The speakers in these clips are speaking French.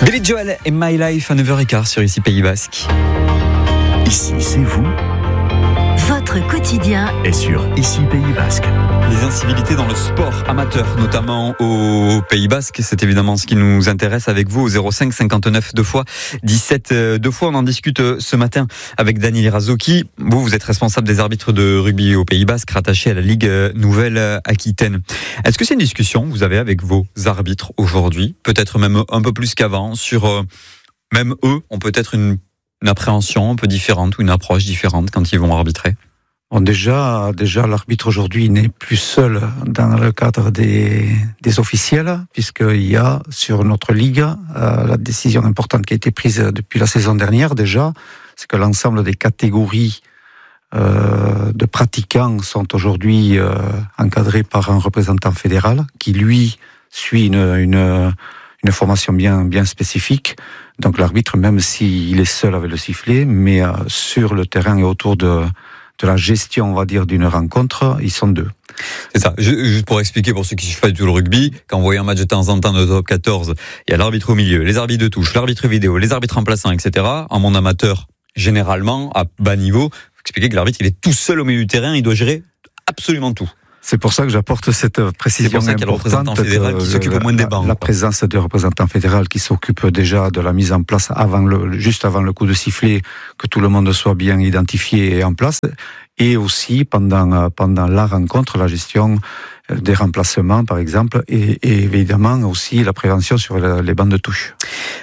David Joel et My Life à 9h15 sur Ici Pays Basque. Ici, c'est vous. Votre quotidien Et sur Ici Pays Basque. Les incivilités dans le sport amateur, notamment au Pays Basque, c'est évidemment ce qui nous intéresse avec vous au 05 59 2 fois 17 2 fois. On en discute ce matin avec Daniel Irazoki. Vous êtes responsable des arbitres de rugby au Pays Basque, rattaché à la Ligue Nouvelle-Aquitaine. Est-ce que c'est une discussion que vous avez avec vos arbitres aujourd'hui, peut-être même un peu plus qu'avant, sur même eux ont peut-être une appréhension un peu différente ou une approche différente quand ils vont arbitrer? Bon, déjà, l'arbitre aujourd'hui n'est plus seul dans le cadre des officiels, puisqu'il y a sur notre ligue la décision importante qui a été prise depuis la saison dernière déjà, c'est que l'ensemble des catégories de pratiquants sont aujourd'hui encadrés par un représentant fédéral qui lui suit une formation bien spécifique. Donc l'arbitre, même s'il est seul avec le sifflet, mais sur le terrain et autour de la gestion, on va dire, d'une rencontre, ils sont deux. C'est ça. Juste pour expliquer pour ceux qui ne suivent pas du tout le rugby, quand vous voyez un match de temps en temps de top 14, il y a l'arbitre au milieu, les arbitres de touche, l'arbitre vidéo, les arbitres remplaçants, etc. En monde amateur, généralement, à bas niveau, il faut expliquer que l'arbitre, il est tout seul au milieu du terrain, il doit gérer absolument tout. C'est pour ça que j'apporte cette précision. C'est pour ça qu'il y a le représentant fédéral qui s'occupe moins des bancs. La présence du représentant fédéral qui s'occupe déjà de la mise en place juste avant le coup de sifflet, que tout le monde soit bien identifié et en place, et aussi pendant la rencontre, la gestion des remplacements par exemple, et évidemment aussi la prévention sur les bancs de touche.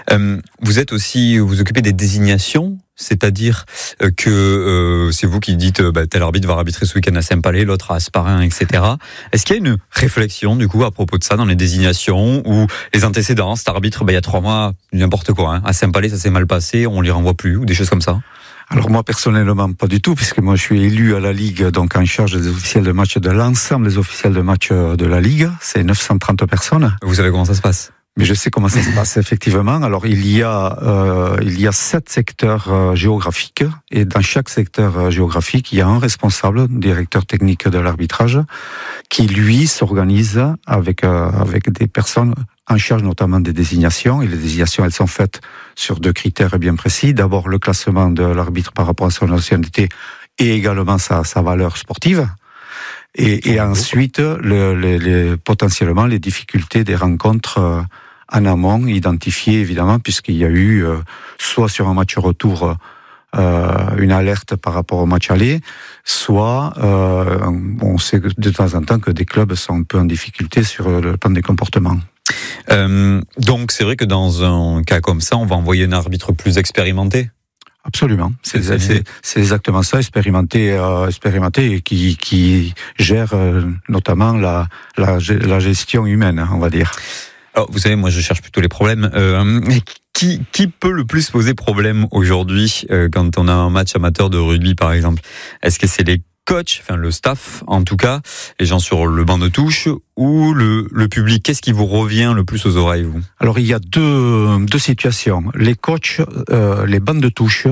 Vous occupez des désignations, c'est-à-dire que c'est vous qui dites tel arbitre va arbitrer ce week-end à Saint-Palais, l'autre à Asparin, etc. Est-ce qu'il y a une réflexion du coup à propos de ça dans les désignations ou les antécédents? Cet arbitre, il y a 3 mois, n'importe quoi, à Saint-Palais ça s'est mal passé, on les renvoie plus, ou des choses comme ça? Alors moi personnellement pas du tout, puisque moi je suis élu à la Ligue, donc en charge des officiels de match de l'ensemble des officiels de match de la Ligue. C'est 930 personnes. Vous savez comment ça se passe? Mais je sais comment ça se passe effectivement. Alors il y a 7 secteurs géographiques, et dans chaque secteur géographique il y a un responsable, directeur technique de l'arbitrage, qui lui s'organise avec des personnes en charge notamment des désignations. Et les désignations, elles sont faites sur 2 critères bien précis. D'abord le classement de l'arbitre par rapport à son nationalité et également sa valeur sportive. Et ensuite potentiellement les difficultés des rencontres en amont, identifiées évidemment, puisqu'il y a eu soit sur un match retour une alerte par rapport au match aller, soit on sait de temps en temps que des clubs sont un peu en difficulté sur le plan des comportements. Donc c'est vrai que dans un cas comme ça, on va envoyer un arbitre plus expérimenté? Absolument, c'est exactement ça, expérimenté et qui gère notamment la gestion humaine, on va dire. Alors, vous savez, moi je cherche plutôt les problèmes. Qui peut le plus poser problème aujourd'hui quand on a un match amateur de rugby par exemple? Est-ce que c'est les coachs, enfin le staff en tout cas, les gens sur le banc de touche, ou le public? Qu'est-ce qui vous revient le plus aux oreilles, vous? Alors il y a deux situations. Les coachs, les bancs de touche,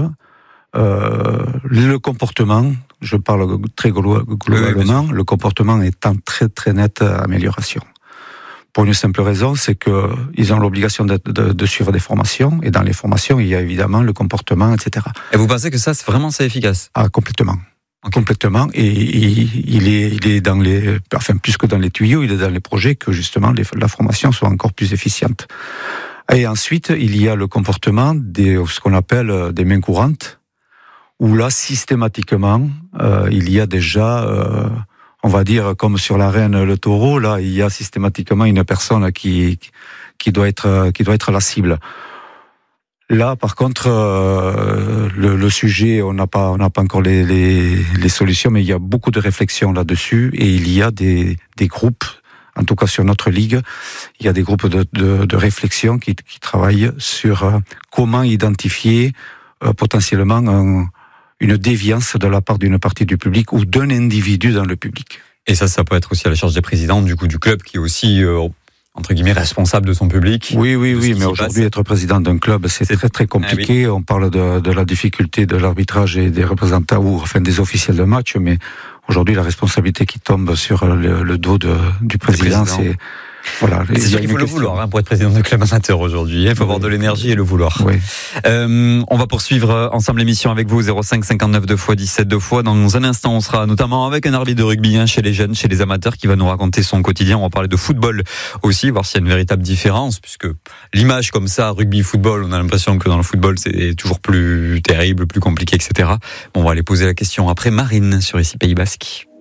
le comportement, je parle très globalement, le comportement est en très très nette amélioration. Pour une simple raison, c'est que ils ont l'obligation de suivre des formations, et dans les formations, il y a évidemment le comportement, etc. Et vous pensez que ça, c'est vraiment efficace? Ah, complètement. Okay. Complètement, et il est dans plus que dans les tuyaux, il est dans les projets que justement la formation soit encore plus efficiente. Et ensuite, il y a le comportement ce qu'on appelle des mains courantes, où là, systématiquement, il y a déjà, on va dire, comme sur l'arène le taureau, là, il y a systématiquement une personne qui doit être la cible. Là, par contre, le sujet, on n'a pas encore les solutions, mais il y a beaucoup de réflexions là-dessus, et il y a des groupes, en tout cas sur notre ligue, il y a des groupes de réflexion qui travaillent sur comment identifier potentiellement une déviance de la part d'une partie du public ou d'un individu dans le public. Et ça peut être aussi à la charge des présidents du club, qui est aussi entre guillemets responsable de son public. Oui, mais aujourd'hui être président d'un club, c'est très très compliqué. Ah oui. On parle de la difficulté de l'arbitrage et des représentants des officiels de match, mais aujourd'hui la responsabilité qui tombe sur le dos du président, Voilà. C'est sûr qu'il faut le vouloir pour être président de club amateur aujourd'hui. Il faut avoir de l'énergie et le vouloir. Oui. On va poursuivre ensemble l'émission avec vous, 05 59 2 x 17 2 fois. Dans un instant, on sera notamment avec un arbitre de rugby chez les jeunes, chez les amateurs, qui va nous raconter son quotidien. On va parler de football aussi, voir s'il y a une véritable différence, puisque l'image comme ça, rugby-football, on a l'impression que dans le football, c'est toujours plus terrible, plus compliqué, etc. Bon, on va aller poser la question après Marine sur Ici Pays Basque.